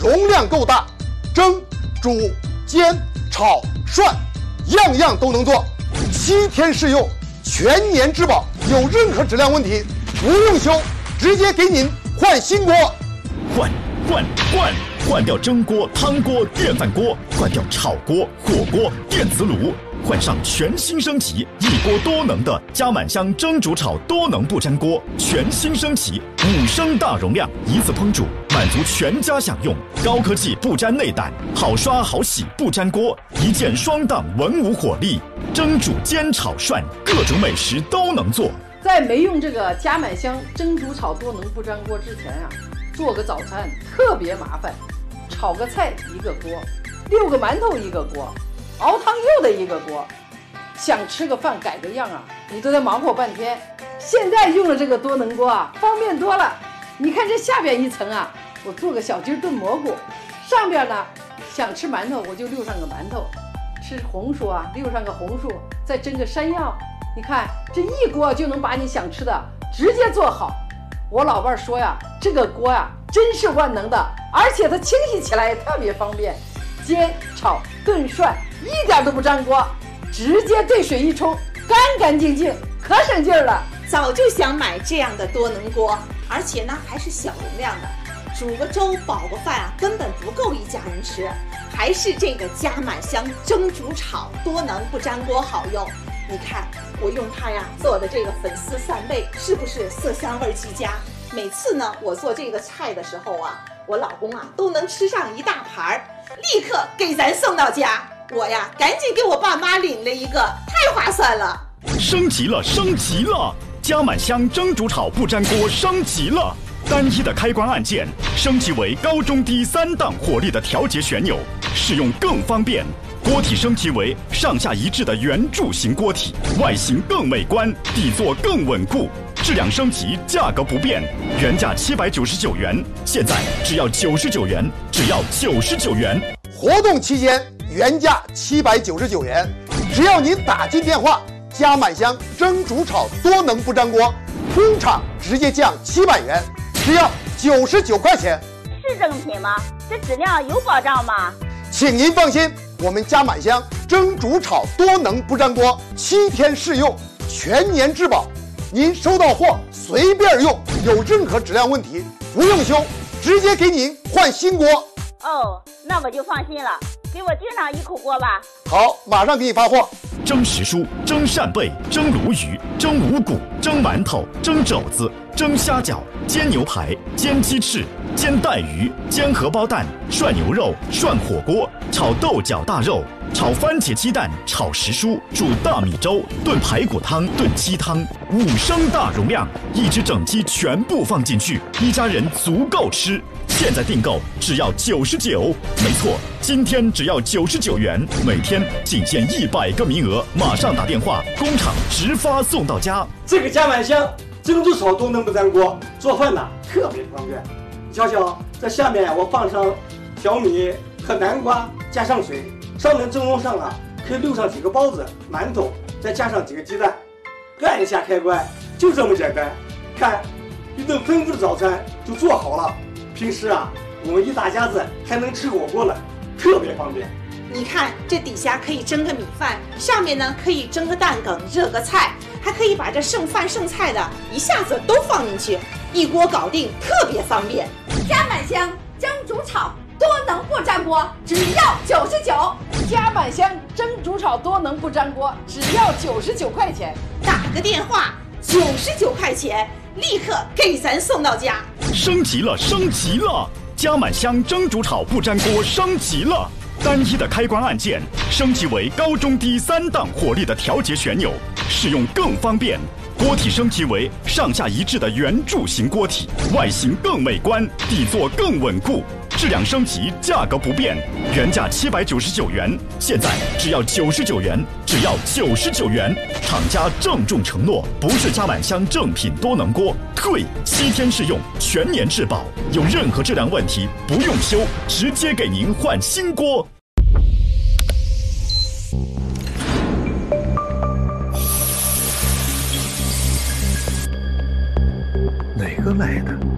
容量够大，蒸、煮、煎、炒、涮，样样都能做，7天试用，全年质保，有任何质量问题不用修，直接给您换新锅。 换掉蒸锅、汤锅、电饭锅，换掉炒锅、火锅、电磁炉，换上全新升级一锅多能的加满香蒸煮炒多能不粘锅，全新升级5升大容量，一次烹煮，满足全家享用。高科技不粘内胆，好刷好洗不粘锅，一键双档文武火力，蒸煮煎炒涮各种美食都能做。 在没用这个加满香蒸煮炒多能不粘锅之前啊，做个早餐特别麻烦，炒个菜一个锅，6个馒头一个锅，熬汤又得一个锅，想吃个饭改个样啊，你都得忙活半天。现在用了这个多能锅啊，方便多了。你看这下边一层啊，我做个小鸡炖蘑菇，上边呢想吃馒头我就溜上个馒头，吃红薯啊溜上个红薯，再蒸个山药。你看这一锅就能把你想吃的直接做好。我老伴说呀，这个锅呀真是万能的，而且它清洗起来也特别方便，煎、炒、炖、涮一点都不粘锅，直接兑水一冲，干干净净，可省劲儿了。 早就想买这样的多能锅，而且呢还是小容量的，煮个粥饱个饭啊根本不够一家人吃，还是这个加满香蒸煮炒多能不粘锅好用。你看我用它呀做的这个粉丝扇贝，是不是色香味俱佳？每次呢我做这个菜的时候啊，我老公啊都能吃上一大盘，立刻给咱送到家。我呀赶紧给我爸妈领了一个，太划算了。 升级了！加满香蒸煮炒不粘锅升级了，单一的开关按键升级为高中低3档火力的调节旋钮，使用更方便。锅体升级为上下一致的圆柱形锅体，外形更美观，底座更稳固。质量升级，价格不变，原价799元，现在只要99元， 活动期间原价799元，只要您打进电话，加满香蒸煮炒多能不粘锅，工厂直接降700元，只要99块钱。 是正品吗？这质量有保障吗？ 请您放心，我们加满香蒸煮炒多能不粘锅7天试用，全年质保。您收到货随便用，有任何质量问题不用修，直接给您换新锅。 哦，那我就放心了，给我订上1口锅吧。 好，马上给你发货。 蒸时蔬、蒸扇贝、蒸鲈鱼、蒸五谷、蒸馒头、蒸肘子、蒸虾饺、煎牛排、煎鸡翅、煎带鱼、煎荷包蛋、涮牛肉、涮火锅、炒豆角大肉、炒番茄鸡蛋、炒时蔬、煮大米粥、炖排骨汤、炖鸡汤，5升大容量，一只整鸡全部放进去，一家人足够吃。现在订购只要99，没错，今天只要99元，每天仅限100个名额，马上打电话，工厂直发送到家。 这个加满香蒸煮炒多能不粘锅，做饭呢特别方便。瞧瞧，这下面我放上小米和南瓜，加上水，上面蒸笼上啊可以溜上几个包子、馒头，再加上几个鸡蛋，按一下开关，就这么简单。看，一顿丰富的早餐就做好了。平时啊，我们一大家子还能吃火锅了，特别方便。 你看这底下可以蒸个米饭，上面呢可以蒸个蛋梗、热个菜，还可以把这剩饭剩菜的一下子都放进去，一锅搞定，特别方便。 加满香蒸煮炒多能不粘锅，只要99。 加满香蒸煮炒多能不粘锅，只要99块钱。 打个电话，99块钱，立刻给咱送到家。 升级了！加满香蒸煮炒不粘锅升级了，单一的开关按键升级为高中低3档火力的调节旋钮，使用更方便。锅体升级为上下一致的圆柱形锅体，外形更美观，底座更稳固。质量升级，价格不变，原价799元，现在只要99元，厂家郑重承诺，不是加满香正品多能锅，退7天试用，全年质保，有任何质量问题不用修，直接给您换新锅。 哪个来的？